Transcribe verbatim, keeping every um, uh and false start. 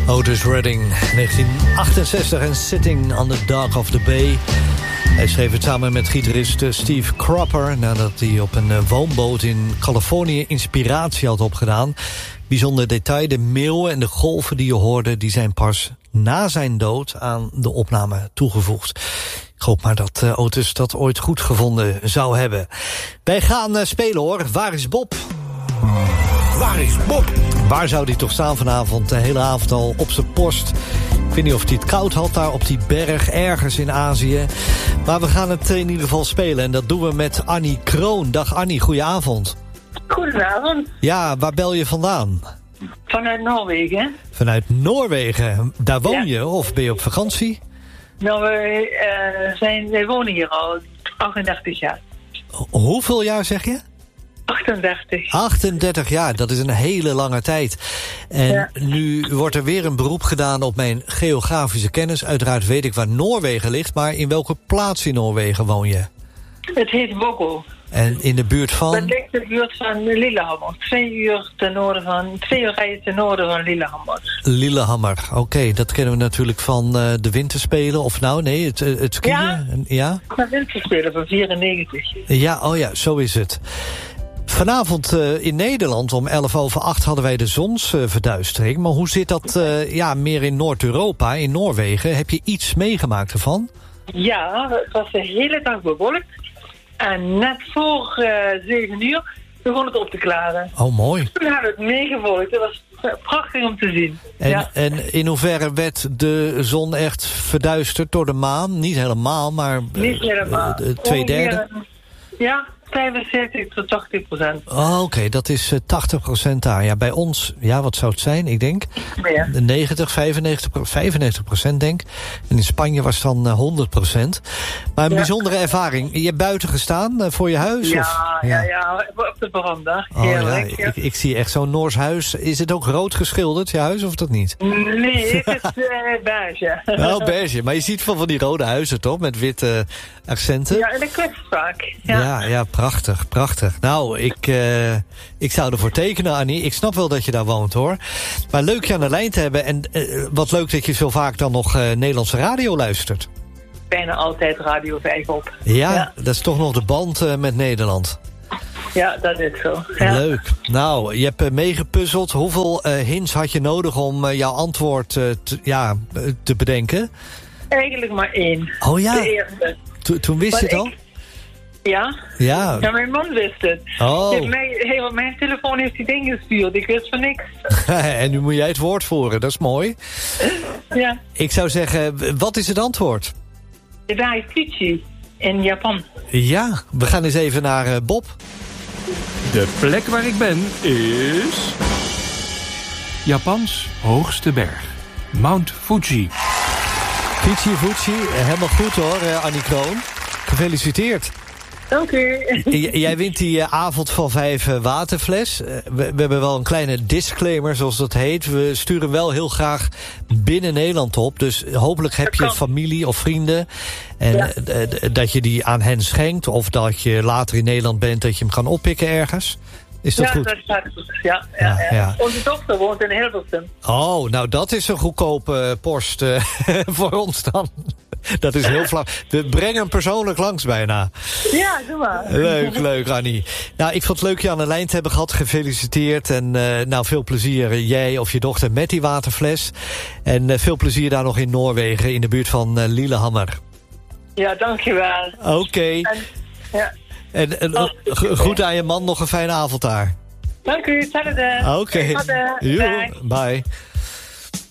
Otis Redding, negentien achtenzestig en Sitting on the Dock of the Bay. Hij schreef het samen met gitarist Steve Cropper... nadat hij op een woonboot in Californië inspiratie had opgedaan. Bijzonder detail, de meeuwen en de golven die je hoorde... die zijn pas na zijn dood aan de opname toegevoegd. Ik hoop maar dat uh, Otis dat ooit goed gevonden zou hebben. Wij gaan uh, spelen hoor. Waar is Bob? Waar is Bob? Waar zou hij toch staan vanavond? De hele avond al op zijn post. Ik weet niet of hij het koud had daar op die berg ergens in Azië. Maar we gaan het in ieder geval spelen. En dat doen we met Annie Kroon. Dag Annie, goedenavond. Goedenavond. Ja, waar bel je vandaan? Vanuit Noorwegen. Vanuit Noorwegen. Daar woon ja. je of ben je op vakantie? Nou, wij, uh, zijn, wij wonen hier al achtendertig jaar. Hoeveel jaar zeg je? achtendertig. achtendertig jaar, dat is een hele lange tijd. En ja. Nu wordt er weer een beroep gedaan op mijn geografische kennis. Uiteraard weet ik waar Noorwegen ligt, maar in welke plaats in Noorwegen woon je? Het heet Boggo. En in de buurt van? Dat ligt in de buurt van Lillehammer. Twee uur ten noorden van, twee uur rijden ten noorden van Lillehammer. Lillehammer, oké. Okay, dat kennen we natuurlijk van uh, de winterspelen. Of nou, nee, het, het skiën. Ja, ja? de winterspelen van vierennegentig. Ja, oh ja, zo is het. Vanavond uh, in Nederland om elf over acht hadden wij de zonsverduistering. Uh, maar hoe zit dat uh, ja, meer in Noord-Europa, in Noorwegen? Heb je iets meegemaakt ervan? Ja, het was de hele dag bewolkt. En net voor uh, zeven uur begon het op te klaren. Oh, mooi. Toen hadden we het meegevolgd. Het was prachtig om te zien. En, ja. en in hoeverre werd de zon echt verduisterd door de maan? Niet helemaal, maar uh, Niet helemaal. Uh, twee derde? Ja, vijfenzeventig tot tachtig procent. Oh, oké, okay, dat is uh, tachtig procent daar. Ja, bij ons, ja, wat zou het zijn? Ik denk ja. negentig, vijfennegentig, vijfennegentig procent denk. En in Spanje was het dan uh, honderd procent. Maar een ja. bijzondere ervaring. Je hebt buiten gestaan uh, voor je huis? Ja, of? ja, ja, ja, op de veranda. Oh, heerlijk. ja. Ja. Ik, ik zie echt zo'n Noors huis. Is het ook rood geschilderd, je huis, of dat niet? Nee, het is uh, beige. Wel beige, maar je ziet van, van die rode huizen toch? Met witte accenten. Ja, in de kust vaak. Ja, ja, ja prachtig, prachtig. Nou, ik, uh, ik zou ervoor tekenen, Annie. Ik snap wel dat je daar woont, hoor. Maar leuk je aan de lijn te hebben. En uh, wat leuk dat je zo vaak dan nog uh, Nederlandse radio luistert. Bijna altijd Radio vijf op. Ja, ja. Dat is toch nog de band uh, met Nederland. Ja, dat is zo. Ja. Leuk. Nou, je hebt uh, meegepuzzeld. Hoeveel uh, hints had je nodig om uh, jouw antwoord uh, te, ja, uh, te bedenken? Eigenlijk maar één. Oh ja? De eerste. To, toen wist je het al? Ik... Ja? Ja. Ja, mijn man wist het. Oh. Heeft mij, hey, op mijn telefoon heeft hij ding gestuurd. Ik wist van niks. En nu moet jij het woord voeren, dat is mooi. Ja. Ik zou zeggen, wat is het antwoord? Daiichi in Japan. Ja, we gaan eens even naar uh, Bob. De plek waar ik ben is... Japans hoogste berg. Mount Fuji. Fuji, Fuji, helemaal goed hoor, uh, Annie Kroon. Gefeliciteerd. Dank u. J- jij wint die uh, avond van vijf uh, waterfles. Uh, we, we hebben wel een kleine disclaimer, zoals dat heet. We sturen wel heel graag binnen Nederland op. Dus hopelijk heb je familie of vrienden. En ja. uh, d- dat je die aan hen schenkt. Of dat je later in Nederland bent, dat je hem kan oppikken ergens. Is dat ja, goed? Dat staat goed. Ja, ja, ja, ja. ja. Onze dochter woont in Hilversum. Oh, nou dat is een goedkope uh, post uh, voor ons dan. Dat is heel vlak. We brengen hem persoonlijk langs bijna. Ja, doe maar. Leuk, leuk Annie. Nou, ik vond het leuk je aan de lijn te hebben gehad. Gefeliciteerd. En uh, nou, veel plezier jij of je dochter met die waterfles. En uh, veel plezier daar nog in Noorwegen, in de buurt van uh, Lillehammer. Ja, dankjewel. Oké. Okay. Ja. En, en oh, goed aan je man, nog een fijne avond daar. Dank u, hetzelfde. Oké. Okay. Bye. Bye.